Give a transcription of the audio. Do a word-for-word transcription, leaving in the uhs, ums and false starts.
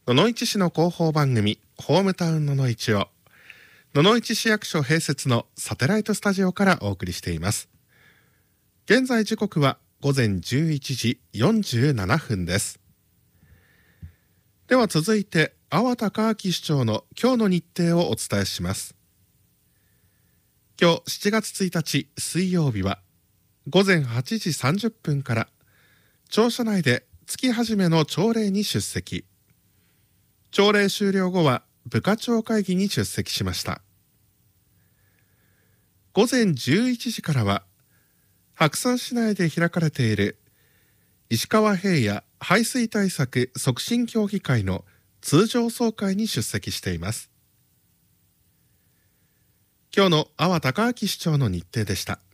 野々市市の広報番組ホームタウン野々市を野々市市役所併設のサテライトスタジオからお送りしています。現在時刻は午前じゅういちじよんじゅうななふんです。では続いて阿波隆明市長の今日の日程をお伝えします。今日しちがつついたち水曜日は午前はちじさんじゅっぷんから庁舎内で月始めの朝礼に出席。朝礼終了後は部課長会議に出席しました。午前じゅういちじからは白山市内で開かれている石川平野排水対策促進協議会の通常総会に出席しています。今日の阿波隆明市長の日程でした。